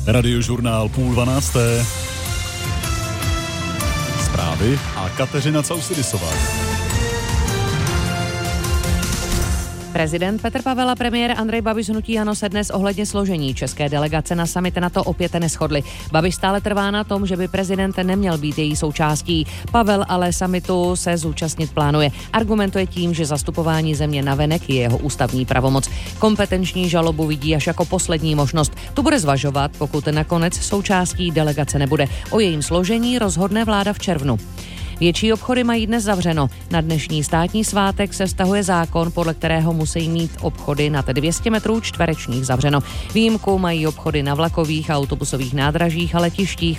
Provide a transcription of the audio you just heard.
Radiožurnál 11:30. Zprávy a Kateřina Causidisová. Prezident Petr Pavel a premiér Andrej Babiš z hnutí ANO se dnes ohledně složení české delegace na summit NATO opět neshodli. Babiš stále trvá na tom, že by prezident neměl být její součástí. Pavel ale summitu se zúčastnit plánuje. Argumentuje tím, že zastupování země navenek je jeho ústavní pravomoc. Kompetenční žalobu vidí až jako poslední možnost. Tu bude zvažovat, pokud nakonec součástí delegace nebude. O jejím složení rozhodne vláda v červnu. Větší obchody mají dnes zavřeno. Na dnešní státní svátek se vztahuje zákon, podle kterého musí mít obchody nad 200 metrů čtverečních zavřeno. Výjimku mají obchody na vlakových a autobusových nádražích a letištích,